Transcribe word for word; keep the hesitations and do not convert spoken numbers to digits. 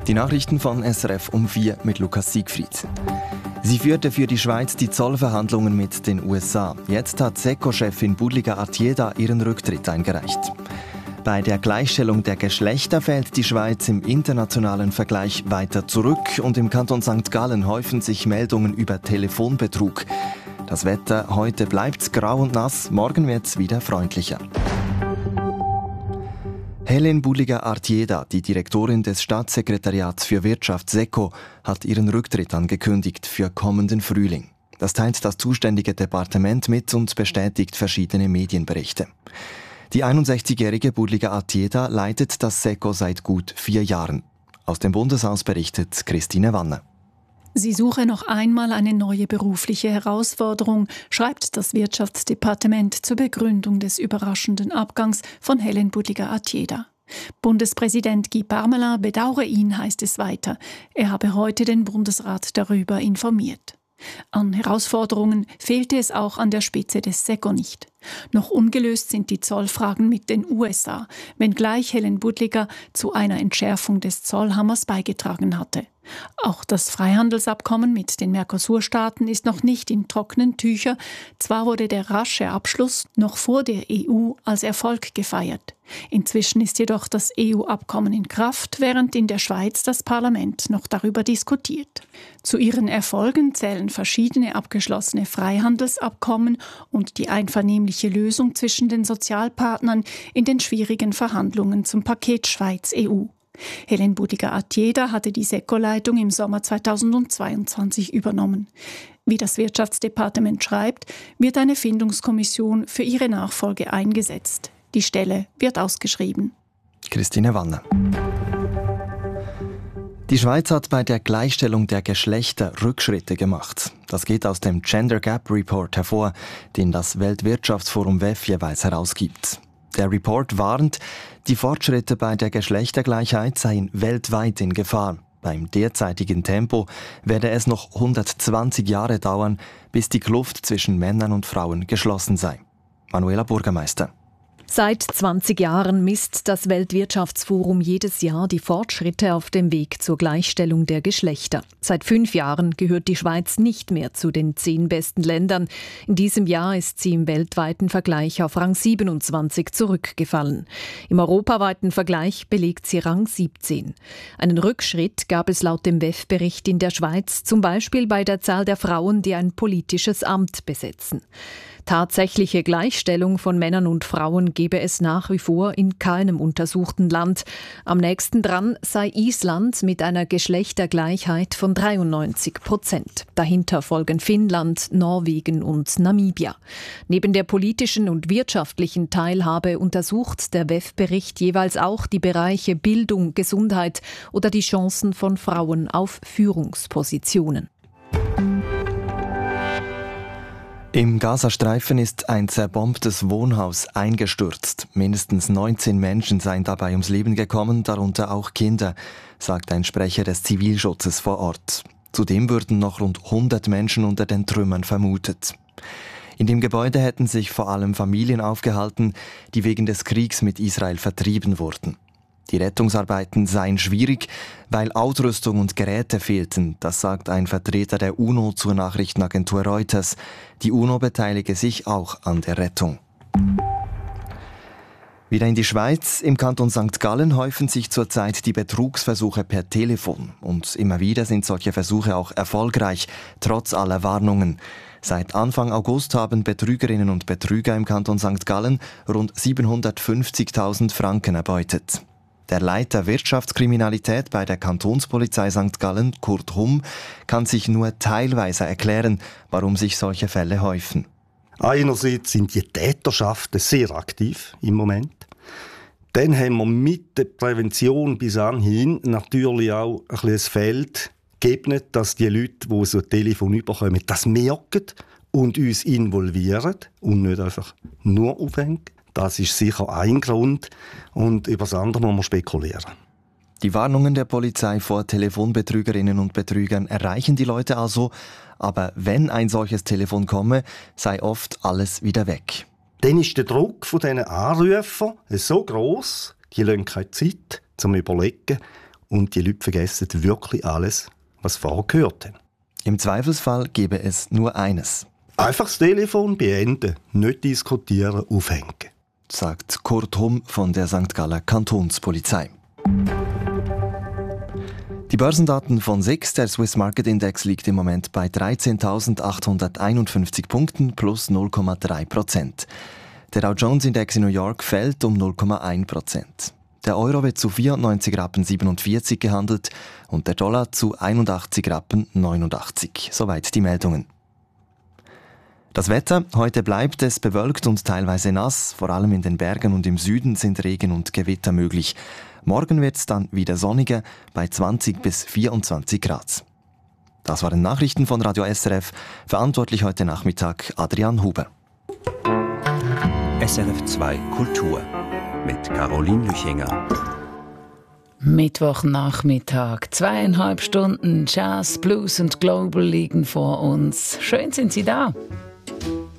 Die Nachrichten von S R F um vier mit Lukas Siegfried. Sie führte für die Schweiz die Zollverhandlungen mit den U S A. Jetzt hat SECO-Chefin Budliga Artieda ihren Rücktritt eingereicht. Bei der Gleichstellung der Geschlechter fällt die Schweiz im internationalen Vergleich weiter zurück und im Kanton Sankt Gallen häufen sich Meldungen über Telefonbetrug. Das Wetter heute bleibt grau und nass, morgen wird es wieder freundlicher. Helen Budliga Artieda, die Direktorin des Staatssekretariats für Wirtschaft SECO, hat ihren Rücktritt angekündigt für kommenden Frühling. Das teilt das zuständige Departement mit und bestätigt verschiedene Medienberichte. Die einundsechzigjährige Budliga Artieda leitet das SECO seit gut vier Jahren. Aus dem Bundeshaus berichtet Christine Wanner. Sie suche noch einmal eine neue berufliche Herausforderung, schreibt das Wirtschaftsdepartement zur Begründung des überraschenden Abgangs von Helen Budliga Artieda. Bundespräsident Guy Parmelin bedauere ihn, heißt es weiter. Er habe heute den Bundesrat darüber informiert. An Herausforderungen fehlte es auch an der Spitze des SECO nicht. Noch ungelöst sind die Zollfragen mit den U S A, wenngleich Helen Budliga zu einer Entschärfung des Zollhammers beigetragen hatte. Auch das Freihandelsabkommen mit den Mercosur-Staaten ist noch nicht in trockenen Tüchern. Zwar wurde der rasche Abschluss noch vor der E U als Erfolg gefeiert. Inzwischen ist jedoch das E U-Abkommen in Kraft, während in der Schweiz das Parlament noch darüber diskutiert. Zu ihren Erfolgen zählen verschiedene abgeschlossene Freihandelsabkommen und die einvernehmliche Lösung zwischen den Sozialpartnern in den schwierigen Verhandlungen zum Paket Schweiz-E U. Helen Budliga Artieda hatte die SECO-Leitung im Sommer zweitausendzweiundzwanzig übernommen. Wie das Wirtschaftsdepartement schreibt, wird eine Findungskommission für ihre Nachfolge eingesetzt. Die Stelle wird ausgeschrieben. Christine Wanner. Die Schweiz hat bei der Gleichstellung der Geschlechter Rückschritte gemacht. Das geht aus dem Gender Gap Report hervor, den das Weltwirtschaftsforum W E F jeweils herausgibt. Der Report warnt, die Fortschritte bei der Geschlechtergleichheit seien weltweit in Gefahr. Beim derzeitigen Tempo werde es noch hundertzwanzig Jahre dauern, bis die Kluft zwischen Männern und Frauen geschlossen sei. Manuela Bürgermeister. Seit zwanzig Jahren misst das Weltwirtschaftsforum jedes Jahr die Fortschritte auf dem Weg zur Gleichstellung der Geschlechter. Seit fünf Jahren gehört die Schweiz nicht mehr zu den zehn besten Ländern. In diesem Jahr ist sie im weltweiten Vergleich auf Rang siebenundzwanzig zurückgefallen. Im europaweiten Vergleich belegt sie Rang siebzehn. Einen Rückschritt gab es laut dem W E F-Bericht in der Schweiz, zum Beispiel bei der Zahl der Frauen, die ein politisches Amt besetzen. Tatsächliche Gleichstellung von Männern und Frauen gebe es nach wie vor in keinem untersuchten Land. Am nächsten dran sei Island mit einer Geschlechtergleichheit von dreiundneunzig Prozent. Dahinter folgen Finnland, Norwegen und Namibia. Neben der politischen und wirtschaftlichen Teilhabe untersucht der W E F-Bericht jeweils auch die Bereiche Bildung, Gesundheit oder die Chancen von Frauen auf Führungspositionen. Im Gazastreifen ist ein zerbombtes Wohnhaus eingestürzt. Mindestens neunzehn Menschen seien dabei ums Leben gekommen, darunter auch Kinder, sagt ein Sprecher des Zivilschutzes vor Ort. Zudem würden noch rund hundert Menschen unter den Trümmern vermutet. In dem Gebäude hätten sich vor allem Familien aufgehalten, die wegen des Kriegs mit Israel vertrieben wurden. Die Rettungsarbeiten seien schwierig, weil Ausrüstung und Geräte fehlten, das sagt ein Vertreter der UNO zur Nachrichtenagentur Reuters. Die UNO beteilige sich auch an der Rettung. Wieder in die Schweiz. Im Kanton Sankt Gallen häufen sich zurzeit die Betrugsversuche per Telefon. Und immer wieder sind solche Versuche auch erfolgreich, trotz aller Warnungen. Seit Anfang August haben Betrügerinnen und Betrüger im Kanton Sankt Gallen rund siebenhundertfünfzigtausend Franken erbeutet. Der Leiter Wirtschaftskriminalität bei der Kantonspolizei Sankt Gallen, Kurt Humm, kann sich nur teilweise erklären, warum sich solche Fälle häufen. Einerseits sind die Täterschaften sehr aktiv im Moment. Dann haben wir mit der Prävention bis anhin natürlich auch ein bisschen das Feld gegeben, dass die Leute, die so ein Telefon bekommen, das merken und uns involvieren und nicht einfach nur aufhängen. Das ist sicher ein Grund und über das andere muss man spekulieren. Die Warnungen der Polizei vor Telefonbetrügerinnen und Betrügern erreichen die Leute also, aber wenn ein solches Telefon komme, sei oft alles wieder weg. Dann ist der Druck von diesen Anrufern so gross, die lassen keine Zeit zum Überlegen und die Leute vergessen wirklich alles, was sie vorher gehört haben. Im Zweifelsfall gebe es nur eines. Einfach das Telefon beenden, nicht diskutieren, aufhängen, sagt Kurt Humm von der Sankt Galler Kantonspolizei. Die Börsendaten von S I X, der Swiss Market Index, liegt im Moment bei dreizehntausendachthunderteinundfünfzig Punkten plus null Komma drei Prozent. Der Dow Jones Index in New York fällt um null Komma eins Prozent. Der Euro wird zu vierundneunzig Rappen siebenundvierzig gehandelt und der Dollar zu einundachtzig Rappen neunundachtzig. Soweit die Meldungen. Das Wetter: Heute bleibt es bewölkt und teilweise nass. Vor allem in den Bergen und im Süden sind Regen und Gewitter möglich. Morgen wird es dann wieder sonniger bei zwanzig bis vierundzwanzig Grad. Das waren Nachrichten von Radio S R F. Verantwortlich heute Nachmittag Adrian Huber. S R F zwei Kultur mit Caroline Lüchinger. Mittwochnachmittag, zweieinhalb Stunden Jazz, Blues und Global liegen vor uns. Schön sind Sie da.